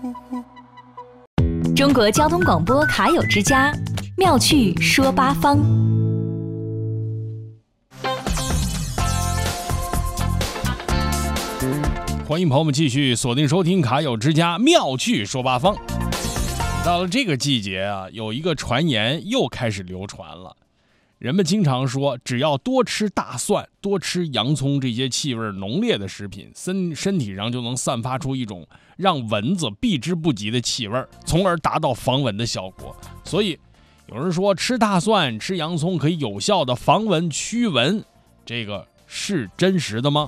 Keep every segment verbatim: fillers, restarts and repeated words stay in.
中国交通广播卡友之家，妙趣说八方。 欢迎朋友们继续锁定收听卡友之家妙趣说八方。到了这个季节啊，有一个传言又开始流传了。人们经常说，只要多吃大蒜、多吃洋葱这些气味浓烈的食品，身身体上就能散发出一种让蚊子避之不及的气味，从而达到防蚊的效果。所以有人说吃大蒜、吃洋葱可以有效的防蚊驱蚊，这个是真实的吗？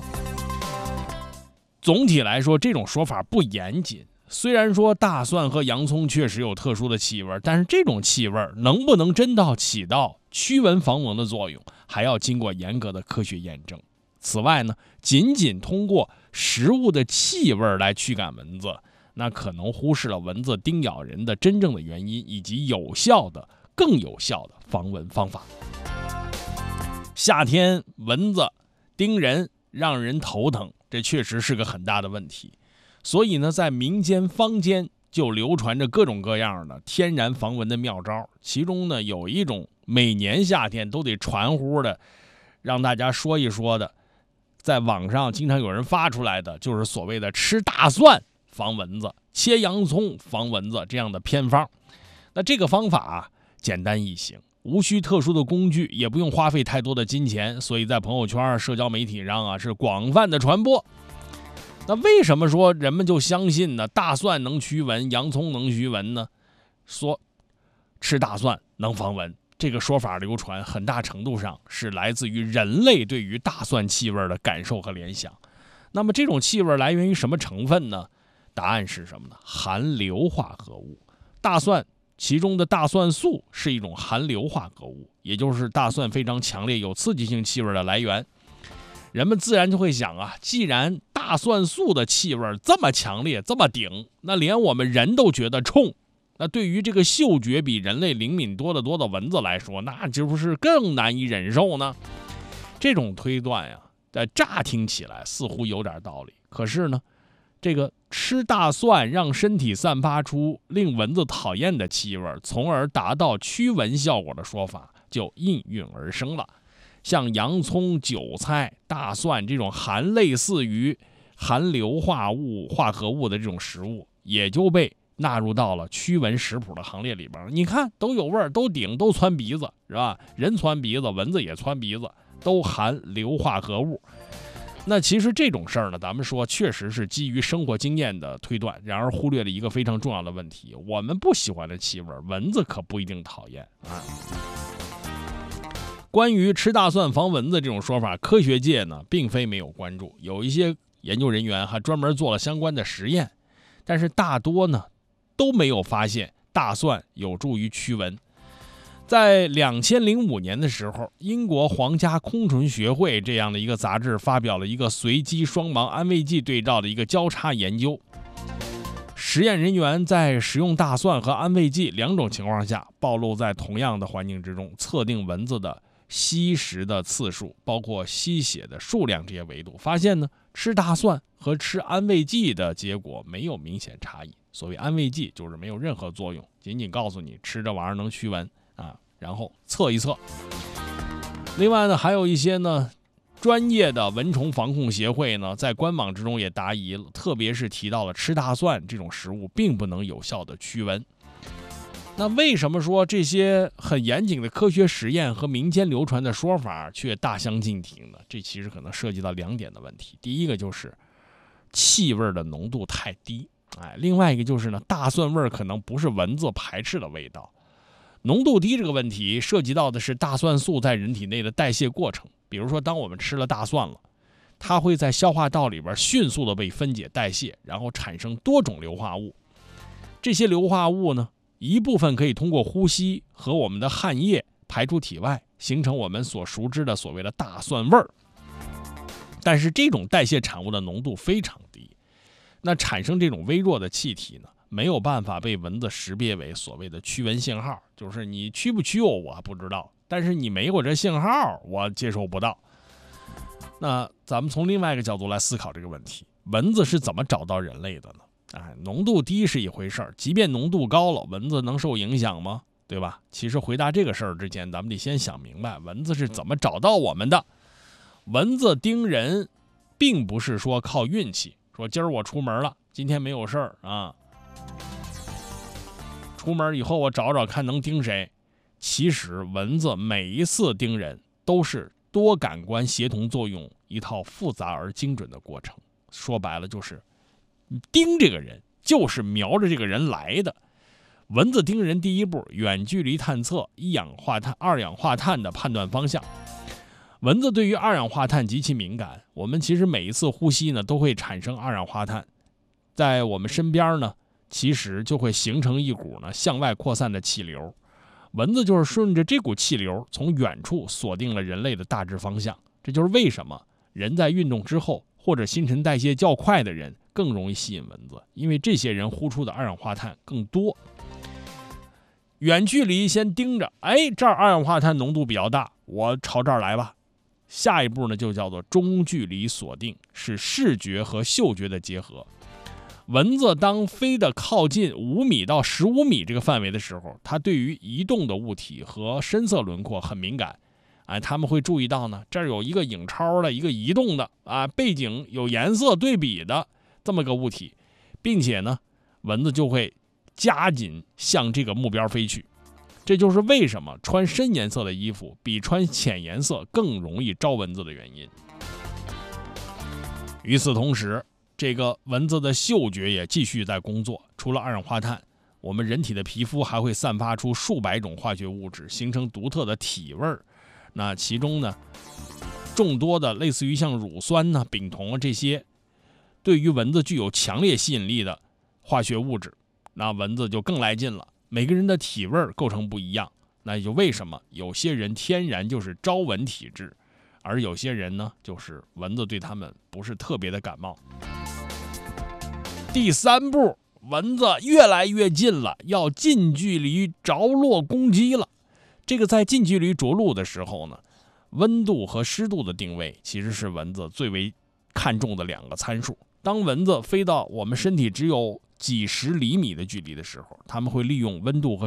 总体来说，这种说法不严谨。虽然说大蒜和洋葱确实有特殊的气味，但是这种气味能不能真到起到驱蚊防蚊的作用，还要经过严格的科学验证。此外呢，仅仅通过食物的气味来驱赶蚊子，那可能忽视了蚊子叮咬人的真正的原因，以及有效的、更有效的防蚊方法。夏天蚊子叮人，让人头疼，这确实是个很大的问题。所以呢，在民间坊间就流传着各种各样的天然防蚊的妙招，其中呢有一种每年夏天都得传呼的，让大家说一说的，在网上经常有人发出来的，就是所谓的吃大蒜防蚊子、切洋葱防蚊子这样的偏方。那这个方法啊，简单易行，无需特殊的工具，也不用花费太多的金钱，所以在朋友圈、社交媒体上啊是广泛的传播。那为什么说人们就相信呢？大蒜能驱蚊，洋葱能驱蚊呢？说吃大蒜能防蚊，这个说法流传很大程度上是来自于人类对于大蒜气味的感受和联想。那么这种气味来源于什么成分呢？答案是什么呢？含硫化合物。大蒜其中的大蒜素是一种含硫化合物，也就是大蒜非常强烈有刺激性气味的来源。人们自然就会想啊，既然大蒜素的气味这么强烈这么顶，那连我们人都觉得冲，那对于这个嗅觉比人类灵敏多得多的蚊子来说，那这不是更难以忍受呢？这种推断呀，在乍听起来似乎有点道理，可是呢，这个吃大蒜让身体散发出令蚊子讨厌的气味，从而达到驱蚊效果的说法就应运而生了。像洋葱、韭菜、大蒜这种含类似于含硫化物化合物的这种食物，也就被纳入到了驱蚊食谱的行列里边。你看，都有味儿，都顶，都窜鼻子，是吧？人窜鼻子，蚊子也窜鼻子，都含硫化合物。那其实这种事儿呢，咱们说确实是基于生活经验的推断，然而忽略了一个非常重要的问题：我们不喜欢的气味，蚊子可不一定讨厌啊。关于吃大蒜防蚊子这种说法，科学界呢并非没有关注，有一些研究人员还专门做了相关的实验，但是大多呢都没有发现大蒜有助于驱蚊。在两千零五年的时候，英国皇家昆虫学会这样的一个杂志发表了一个随机双盲安慰剂对照的一个交叉研究。实验人员在使用大蒜和安慰剂两种情况下，暴露在同样的环境之中，测定蚊子的吸食的次数，包括吸血的数量这些维度，发现呢，吃大蒜和吃安慰剂的结果没有明显差异。所谓安慰剂就是没有任何作用，仅仅告诉你吃这玩意儿能驱蚊啊，然后测一测。另外呢，还有一些呢专业的蚊虫防控协会呢，在官网之中也答疑了，特别是提到了吃大蒜这种食物并不能有效的驱蚊。那为什么说这些很严谨的科学实验和民间流传的说法却大相径庭呢？这其实可能涉及到两点的问题。第一个就是气味的浓度太低，哎，另外一个就是呢，大蒜味可能不是蚊子排斥的味道。浓度低这个问题涉及到的是大蒜素在人体内的代谢过程。比如说，当我们吃了大蒜了，它会在消化道里边迅速的被分解代谢，然后产生多种硫化物。这些硫化物呢，一部分可以通过呼吸和我们的汗液排出体外，形成我们所熟知的所谓的大蒜味儿。但是这种代谢产物的浓度非常低，那产生这种微弱的气体呢，没有办法被蚊子识别为所谓的驱蚊信号，就是你驱不驱我我不知道，但是你没有这信号我接受不到。那咱们从另外一个角度来思考这个问题，蚊子是怎么找到人类的呢？ 哎，浓度低是一回事儿，即便浓度高了，蚊子能受影响吗？对吧？其实回答这个事儿之前，咱们得先想明白蚊子是怎么找到我们的。蚊子叮人，并不是说靠运气，说今儿我出门了，今天没有事儿啊，出门以后我找找看能叮谁。其实蚊子每一次叮人都是多感官协同作用一套复杂而精准的过程。说白了就是叮这个人就是瞄着这个人来的。蚊子叮人第一步，远距离探测一氧化碳、二氧化碳的判断方向。蚊子对于二氧化碳极其敏感，我们其实每一次呼吸呢都会产生二氧化碳，在我们身边呢，其实就会形成一股呢向外扩散的气流。蚊子就是顺着这股气流从远处锁定了人类的大致方向。这就是为什么人在运动之后或者新陈代谢较快的人更容易吸引蚊子，因为这些人呼出的二氧化碳更多。远距离先盯着，哎，这儿二氧化碳浓度比较大，我朝这儿来吧。下一步呢就叫做中距离锁定，是视觉和嗅觉的结合。蚊子当飞得靠近五米到十五米这个范围的时候，它对于移动的物体和深色轮廓很敏感。哎，他们会注意到呢，这儿有一个影超的，一个移动的啊，背景有颜色对比的这么个物体，并且呢，蚊子就会加紧向这个目标飞去。这就是为什么穿深颜色的衣服比穿浅颜色更容易招蚊子的原因。与此同时，这个蚊子的嗅觉也继续在工作。除了二氧化碳，我们人体的皮肤还会散发出数百种化学物质，形成独特的体味儿。那其中呢，众多的类似于像乳酸呢、丙酮啊这些，对于蚊子具有强烈吸引力的化学物质，那蚊子就更来劲了。每个人的体味构成不一样，那也就为什么有些人天然就是招蚊体质，而有些人呢，就是蚊子对他们不是特别的感冒。第三步，蚊子越来越近了，要近距离着落攻击了。这个在近距离着陆的时候呢，温度和湿度的定位其实是蚊子最为看重的两个参数。当蚊子飞到我们身体只有几十厘米的距离的时候，它们会利用温度和